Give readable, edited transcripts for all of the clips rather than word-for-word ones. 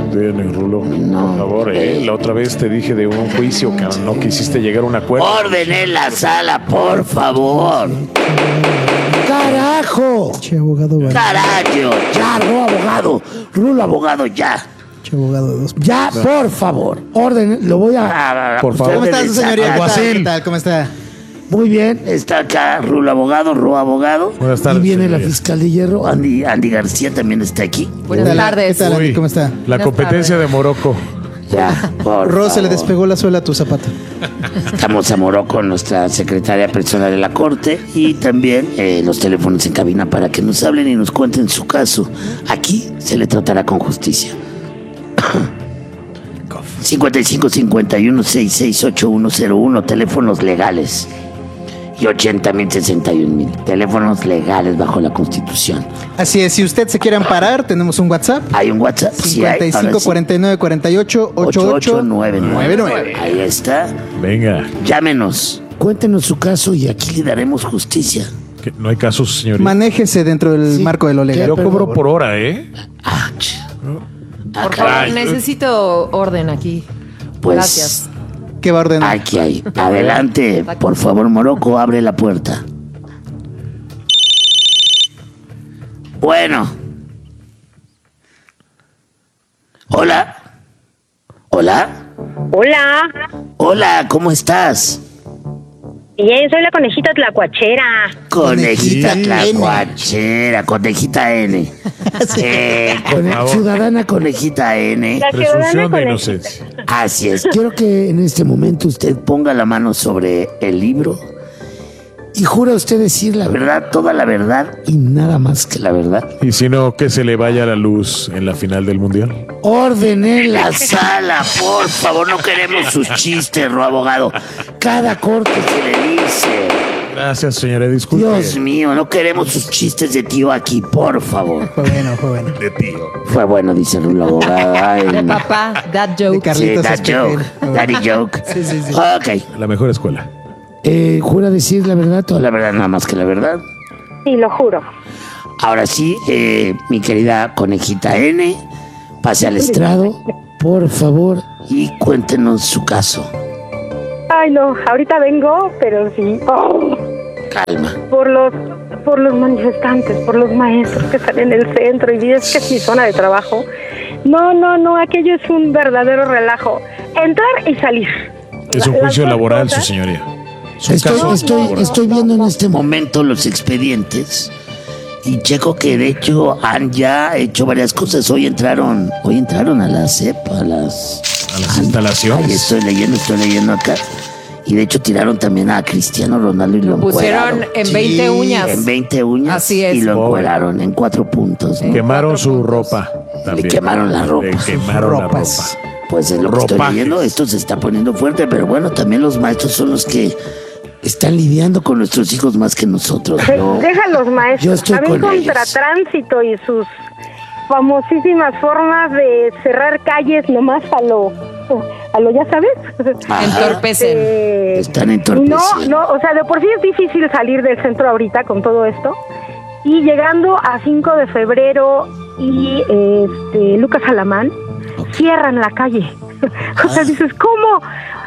orden, Rulo. No. Por favor, la otra vez te dije de un juicio, cabrón, no quisiste llegar a un acuerdo. Orden en la sala, por favor. ¡Carajo! Che, abogado, vale. ¡Carajo! Ya, no, abogado. Rulo, abogado, ya. Che, abogado, dos. Ya, por favor. Orden, lo voy a... Por favor. ¿Cómo está su señoría? Alguacil. ¿Qué tal? ¿Cómo está? Muy bien, está acá Rulo abogado, Ro abogado. Buenas tardes, Y viene la señoría. fiscal de hierro, Andy García también está aquí. Buenas ¿Qué tardes. tal, Andy? Uy, ¿Cómo está? La Buenas competencia tardes. de Morocco. Ya, por Ro, se le favor. despegó la suela a tu zapato. Estamos a Morocco, nuestra secretaria personal de la corte, y también los teléfonos en cabina para que nos hablen y nos cuenten su caso. Aquí se le tratará con justicia. 55 51 66 8101, teléfonos legales. Y 80.061.000 teléfonos legales bajo la Constitución. Así es, si usted se quiere amparar, tenemos un WhatsApp. ¿Hay un WhatsApp? Sí hay. 55 Ahora sí. 49 48 88 8899. Ahí está. Venga. Llámenos. Cuéntenos su caso y aquí le daremos justicia. Que no hay casos, señorita. Manéjese dentro del Sí. marco de lo legal. Yo cobro por hora, ¿eh? Ah, Por caray. favor, necesito orden aquí. Pues, Gracias. ¿Qué va a ordenar? aquí hay. Adelante, por favor, Morocco, abre la puerta. Bueno. Hola. Hola. Hola, Hola, ¿cómo estás? bien, soy la conejita tlacuachera. Conejita Conejita N. tlacuachera, conejita N. favor. Ciudadana conejita N. La ciudadana Presunción de conejita. inocencia. Así es. Quiero que en este momento usted ponga la mano sobre el libro y jura usted decir la verdad, toda la verdad y nada más que la verdad. Y si no, que se le vaya la luz en la final del mundial. Orden en la sala, por favor, no queremos sus chistes, Ro abogado. Cada corte se le dice. Gracias, señora. Disculpe. Dios mío, no queremos sus chistes de tío aquí, por favor. Fue bueno, fue bueno. De tío. Fue bueno, dice Rulo abogado. Ay, De no. papá, that De joke. Sí, Carlitos that joke, Espejo. daddy joke. Sí, sí, sí. Ok. La mejor escuela. ¿Jura decir la verdad, toda la verdad, nada más que la verdad? Sí, lo juro. Ahora sí, mi querida conejita N, pase al estrado, por favor, y cuéntenos su caso. Ay, no, ahorita vengo, pero sí. Oh, Calma. por los manifestantes, por los maestros que están en el centro y es que es mi zona de trabajo. No, aquello es un verdadero relajo. Entrar y salir. Es un Las juicio dos laboral, su cosas. señoría. Es un caso Estoy viendo en este momento los expedientes y checo que de hecho han ya hecho varias cosas. Hoy entraron a la CEP, a las instalaciones. Ahí estoy leyendo acá. Y de hecho tiraron también a Cristiano Ronaldo y lo Pusieron encueraron. en 20 uñas. En 20 uñas. Así es. Y lo Pobre. encueraron en 4 puntos. ¿no? Quemaron su ropa. También. Le quemaron la ropa. Le quemaron la ropa. Ropas. Pues es lo que estoy Ropajes. leyendo. Esto se está poniendo fuerte, pero bueno, también los maestros son los que están lidiando con nuestros hijos más que nosotros. ¿no? Deja a los Yo maestros. estoy También con contra ellos. tránsito y sus famosísimas formas de cerrar calles nomás a lo ya sabes. Ajá. Entorpecen. Están entorpeciendo. No, o sea, de por sí es difícil salir del centro ahorita con todo esto. Y llegando a 5 de febrero y Lucas Alamán, cierran la calle. O sea, dices, ¿cómo?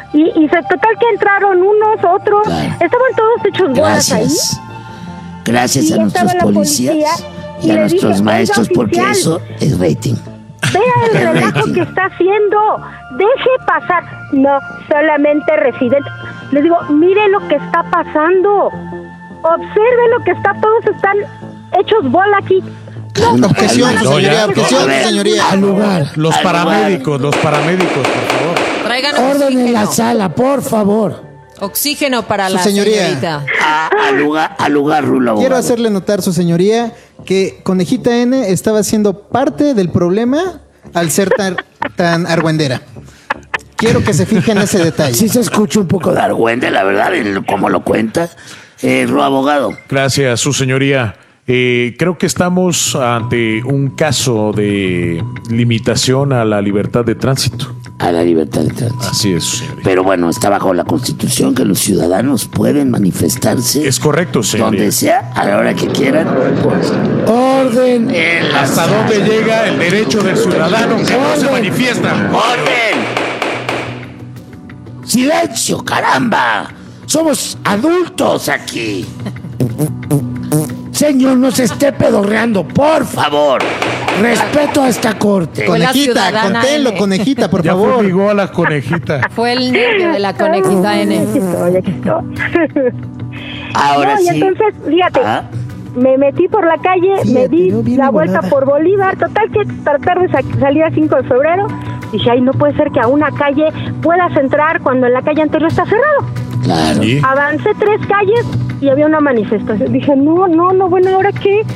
Total que entraron unos, otros, Claro. estaban todos hechos bolas ahí. Gracias. Gracias Y a nuestros estaba la policías policía y a le nuestros dije, maestros, "Oiga, porque oficial, eso es rating. vea el El relajo rating. que está haciendo, deje pasar". No, solamente residente. Le digo, mire lo que está pasando, observe lo que está, todos están hechos bola aquí. Calma, Objeción, calma. su señoría, objeción, A ver, señoría. Al lugar. Los al paramédicos, por favor. Traigan lugar. Orden en la oxígeno. sala, por favor. Oxígeno para Su la señoría. señorita. Al lugar, Rulo. Quiero abogado. hacerle notar, su señoría, que Conejita N estaba siendo parte del problema al ser tan argüendera. Quiero que se fije en ese detalle. Sí se escucha un poco de argüende, la verdad, en cómo lo cuenta. Rulo abogado. Gracias, su señoría. Creo que estamos ante un caso de limitación a la libertad de tránsito. a la libertad de tránsito. Así es, señoría. Pero bueno, está bajo la Constitución que los ciudadanos pueden manifestarse Es correcto, señoría. donde sea, a la hora que quieran. Pues, orden en la ¿Hasta dónde llega el derecho del ciudadano que no se manifiesta? ¡Orden! ¡Silencio, caramba! Somos adultos aquí. Señor, no se esté pedorreando, por favor. Respeto a esta corte. Fue la Conejita, ciudadana conténlo, N. conejita, por Ya favor. fumigó a la conejita. Fue el nervio de la conejita N. Aquí estoy. Ahora No, y sí. entonces, fíjate, Ah, me metí por la calle, Fíjate, me di no, bien la vuelta volada. por Bolívar, total que tratar de salir a 5 de febrero. Dije, ay, no puede ser que a una calle puedas entrar cuando en la calle anterior está cerrado. claro. ¿Y? Avancé 3 calles y había una manifestación. Dije, no, bueno, ¿ahora qué?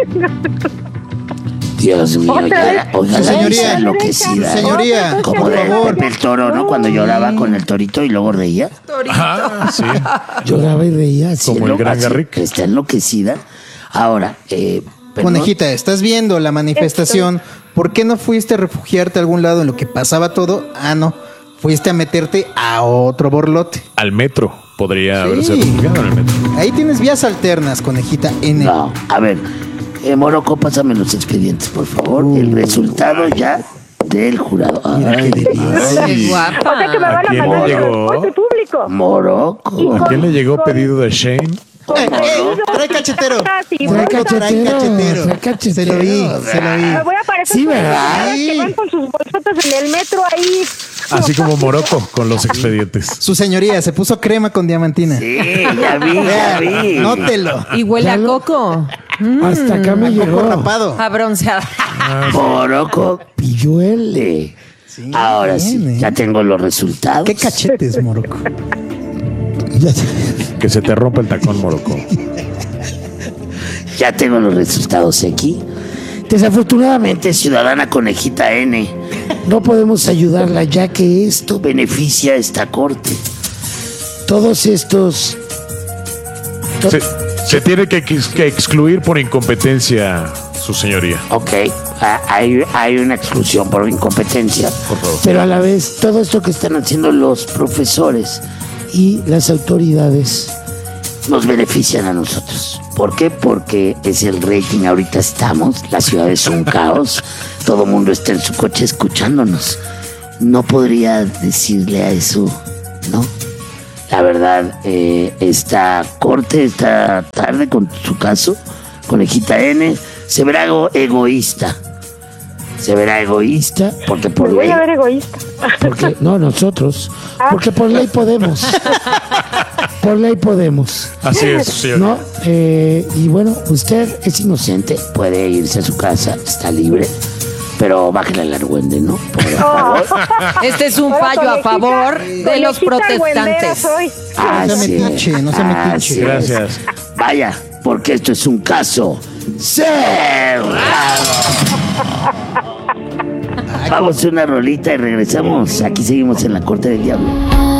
Dios mío, Otra vez. oiga, Señoría. esa enloquecida. Señoría, Como por de favor. Pepe el Toro, ¿no? Cuando lloraba con el torito y luego reía. Ajá, sí. Lloraba y reía. Así Como el gran así, Garrick. Está enloquecida. Ahora, perdón. Conejita, estás viendo la manifestación. ¿Por qué no fuiste a refugiarte a algún lado en lo que pasaba todo? Ah, no. Fuiste a meterte a otro borlote. Al metro. Podría Sí. haberse refugiado en el metro. Ahí tienes vías alternas, conejita N. No, a ver, Morocco, pásame los expedientes, por favor. El resultado ya del jurado. Ay, Qué Ay. guapa. O sea que me ¿A van a quién mandar le el llegó? transporte público. Morocco. ¿A quién le llegó pedido de Shane? Trae cachetero. Sí, Trae bolsas. cachetero. trae cachetero. Se lo vi, se lo vi. Me voy a parecer Sí, como ¿verdad? las que van con sus bolsotas en el metro ahí. Así como Morocco con los expedientes. Su señoría se puso crema con diamantina. Sí, ya vi, ya vi. Nótelo. Y huele a coco. Hasta acá me Coco llegó. rapado. A bronceada. Morocco pilluele. Ahora sí, bien, ya tengo los resultados. ¿Qué cachetes, Morocco? Que se te rompa el tacón, Morocco. Ya tengo los resultados aquí. Desafortunadamente, ciudadana conejita N, no podemos ayudarla ya que esto beneficia a esta corte. Todos estos... Se tiene que excluir por incompetencia, su señoría. Ok, hay una exclusión por incompetencia. Por favor. Pero a la vez, todo esto que están haciendo los profesores y las autoridades nos benefician a nosotros. ¿Por qué? Porque es el rating. Ahorita estamos, la ciudad es un caos, todo el mundo está en su coche escuchándonos. No podría decirle a eso, ¿no? La verdad, esta corte, esta tarde con su caso, conejita N, se verá egoísta. Se verá egoísta porque por Me voy ley... a ver egoísta. Porque, no, nosotros. Porque por ley podemos. Por ley podemos. Así es, señor. ¿No? Y bueno, usted es inocente. Puede irse a su casa. Está libre. Pero bájale al argüende, ¿no? Por favor. Este es un fallo a favor de los protestantes. Ah, No se metiche, no se metiche. Así es. Gracias. Vaya, porque esto es un caso cerrado. Vamos a una rolita y regresamos. Aquí seguimos en la Corte del Diablo.